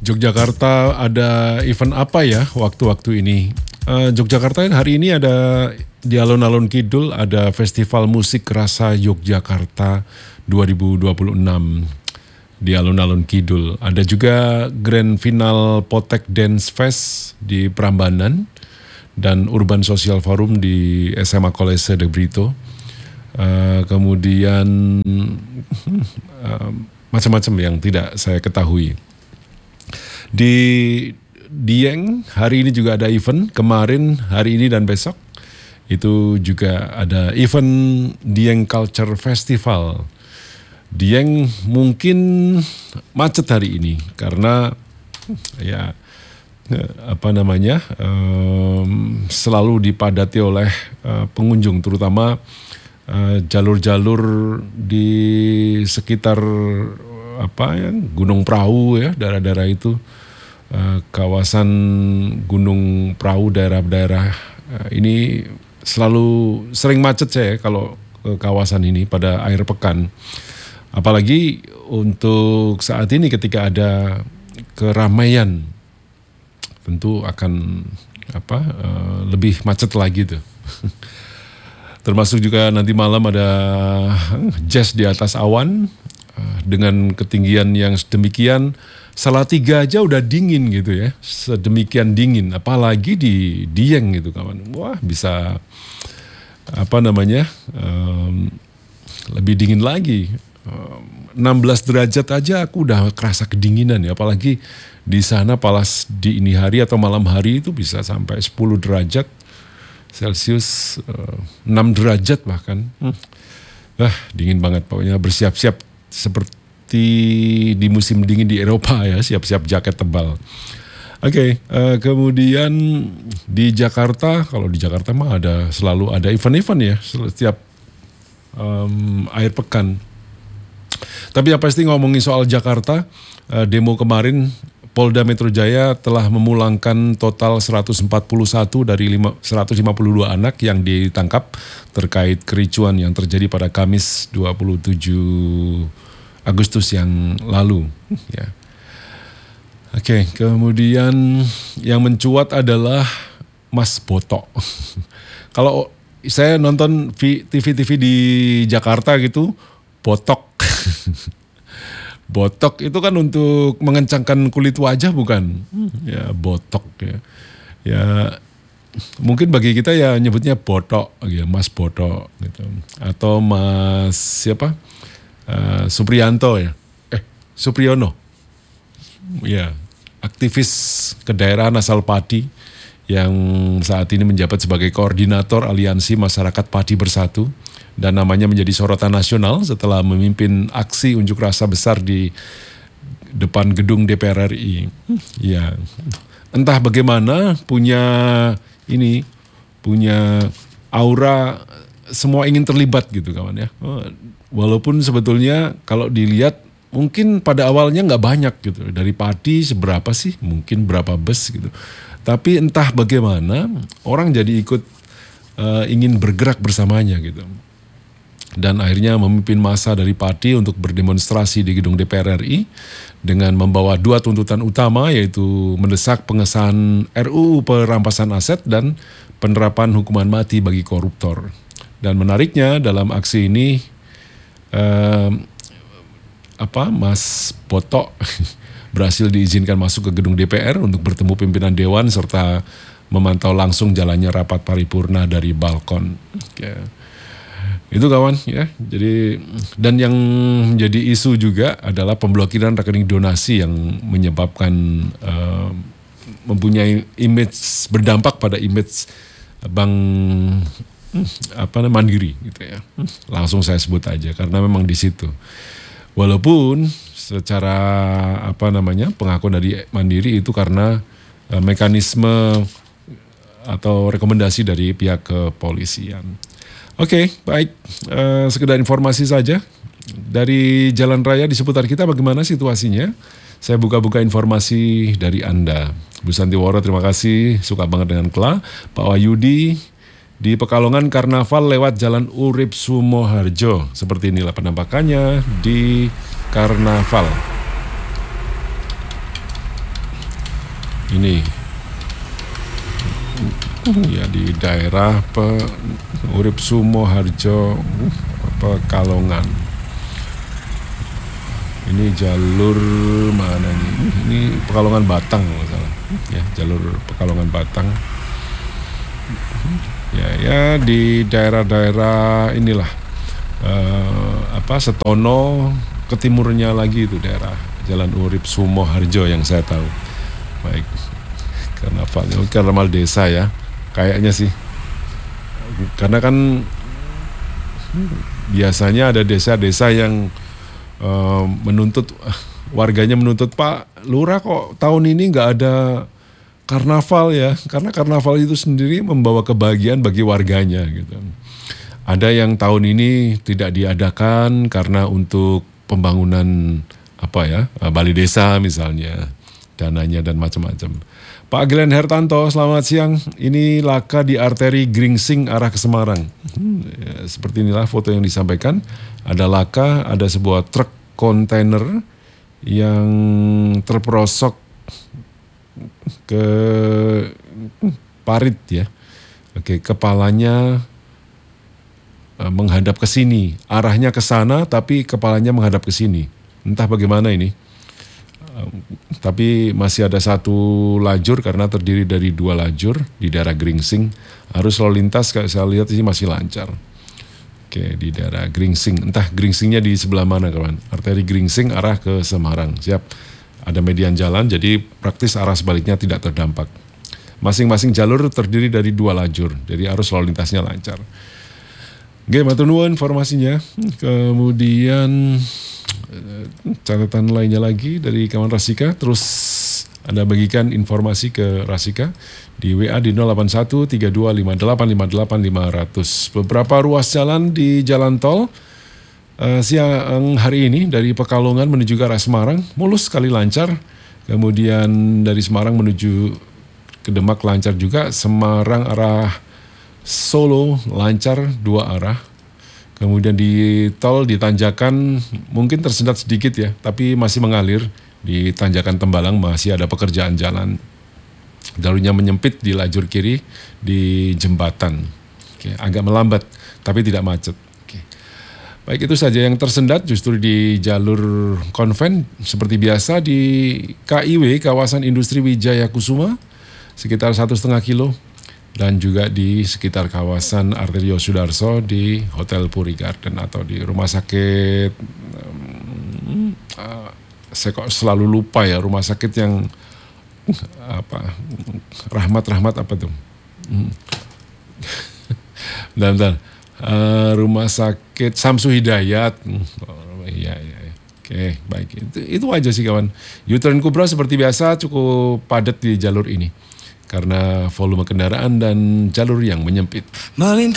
Yogyakarta ada event apa ya waktu-waktu ini? Yogyakarta hari ini ada di Alun-Alun Kidul ada Festival Musik Rasa Yogyakarta 2026 di Alun-Alun Kidul. Ada juga Grand Final Potek Dance Fest di Prambanan dan Urban Social Forum di SMA Kolese de Brito. Kemudian macam-macam yang tidak saya ketahui. Di Dieng hari ini juga ada event, kemarin, hari ini dan besok itu juga ada event Dieng Culture Festival. Dieng mungkin macet hari ini karena ya selalu dipadati oleh pengunjung, terutama jalur-jalur di sekitar Gunung Prau ya, daerah-daerah itu. Kawasan Gunung Prau, daerah-daerah ini selalu sering macet saya kalau ke kawasan ini pada akhir pekan. Apalagi untuk saat ini ketika ada keramaian, tentu akan lebih macet lagi tuh. Termasuk juga nanti malam ada jazz di atas awan dengan ketinggian yang sedemikian. Salatiga aja udah dingin gitu ya, sedemikian dingin, apalagi di Dieng gitu kawan. Wah bisa lebih dingin lagi. 16 derajat aja aku udah kerasa kedinginan ya, apalagi di sana palas di ini hari atau malam hari itu bisa sampai 10 derajat Celcius, 6 derajat bahkan. Dingin banget, pokoknya bersiap-siap seperti di musim dingin di Eropa ya, siap-siap jaket tebal. Oke, kemudian di Jakarta, kalau di Jakarta mah selalu ada event-event ya setiap akhir pekan. Tapi yang pasti ngomongin soal Jakarta, demo kemarin Polda Metro Jaya telah memulangkan total 141 dari 152 anak yang ditangkap terkait kericuan yang terjadi pada Kamis 27 Agustus yang lalu. Ya. Oke, kemudian yang mencuat adalah Mas Boto. Kalau saya nonton TV-TV di Jakarta gitu, botok. Botok itu kan untuk mengencangkan kulit wajah bukan? Ya botok ya. Ya mungkin bagi kita ya nyebutnya botok, ya Mas Boto gitu. Atau Mas siapa? Supriyanto ya, Supriyono, ya aktivis kedaerahan asal Pati yang saat ini menjabat sebagai koordinator Aliansi Masyarakat Pati Bersatu dan namanya menjadi sorotan nasional setelah memimpin aksi unjuk rasa besar di depan gedung DPR RI. Ya, entah bagaimana punya aura semua ingin terlibat gitu kawan ya. Walaupun sebetulnya kalau dilihat mungkin pada awalnya nggak banyak gitu. Dari Pati seberapa sih? Mungkin berapa bus gitu. Tapi entah bagaimana orang jadi ikut ingin bergerak bersamanya gitu. Dan akhirnya memimpin massa dari Pati untuk berdemonstrasi di gedung DPR RI dengan membawa dua tuntutan utama, yaitu mendesak pengesahan RUU perampasan aset dan penerapan hukuman mati bagi koruptor. Dan menariknya dalam aksi ini Mas Boto berhasil diizinkan masuk ke gedung DPR untuk bertemu pimpinan dewan serta memantau langsung jalannya rapat paripurna dari balkon. Ya. Itu kawan ya. Jadi dan yang menjadi isu juga adalah pemblokiran rekening donasi yang menyebabkan mempunyai image, berdampak pada image Bank Mandiri gitu ya. Langsung saya sebut aja karena memang di situ. Walaupun secara pengakuan dari Mandiri itu karena mekanisme atau rekomendasi dari pihak kepolisian. Oke, baik. Sekedar informasi saja. Dari jalan raya di seputar kita bagaimana situasinya? Saya buka-buka informasi dari Anda. Bu Santiworo, terima kasih. Suka banget dengan Kla. Pak Wahyudi, di Pekalongan karnaval lewat Jalan Urip Sumoharjo. Seperti inilah penampakannya di karnaval. ini ya di daerah Urip Sumoharjo, Pekalongan. Ini jalur mana nih? Ini Pekalongan Batang kalau salah. Ya, jalur Pekalongan Batang. Ya di daerah-daerah inilah Setono, ke timurnya lagi itu daerah Jalan Urip Sumoharjo yang saya tahu. Baik, karnaval desa ya, kayaknya sih. Karena kan biasanya ada desa-desa yang warganya menuntut, Pak Lurah kok tahun ini nggak ada karnaval ya, karena karnaval itu sendiri membawa kebahagiaan bagi warganya gitu. Ada yang tahun ini tidak diadakan karena untuk pembangunan balai desa misalnya, dananya dan macam-macam. Pak Glenn Hertanto, selamat siang. Ini laka di arteri Gringsing arah ke Semarang. Ya, seperti inilah foto yang disampaikan. Ada laka, ada sebuah truk kontainer yang terperosok ke parit ya. Oke, kepalanya menghadap ke sini, arahnya ke sana tapi kepalanya menghadap ke sini. Entah bagaimana ini. Tapi masih ada satu lajur karena terdiri dari 2 lajur di daerah Gringsing. Arus lalu lintas kayak saya lihat ini masih lancar. Oke, di daerah Gringsing. Entah Gringsingnya di sebelah mana kawan. Arteri Gringsing arah ke Semarang. Siap. Ada median jalan jadi praktis arah sebaliknya tidak terdampak. Masing-masing jalur terdiri dari 2 lajur. Jadi arus lalu lintasnya lancar. Oke, matur nuwun informasinya. Kemudian catatan lainnya lagi dari kawan Rasika. Terus Anda bagikan informasi ke Rasika di WA di 0813258585500. Beberapa ruas jalan di jalan tol siang hari ini dari Pekalongan menuju ke arah Semarang mulus sekali lancar. Kemudian dari Semarang menuju ke Demak lancar juga. Semarang arah Solo lancar 2 arah. Kemudian di tol di Tanjakan mungkin tersendat sedikit ya, tapi masih mengalir. Di Tanjakan Tembalang masih ada pekerjaan jalan. Jalurnya menyempit di lajur kiri di jembatan. Oke, agak melambat tapi tidak macet. Oke. Baik, itu saja yang tersendat justru di jalur konven seperti biasa di KIW kawasan industri Wijaya Kusuma sekitar 1,5 kilo. Dan juga di sekitar kawasan Arterio Sudarso di Hotel Puri Garden atau di rumah sakit, saya kok selalu lupa ya rumah sakit yang Rahmat apa tuh? Bentar. Rumah sakit Samsu Hidayat. Iya. Oke, baik. Itu aja sih kawan. U-turn Kubra seperti biasa cukup padat di jalur ini. Karena volume kendaraan dan jalur yang menyempit.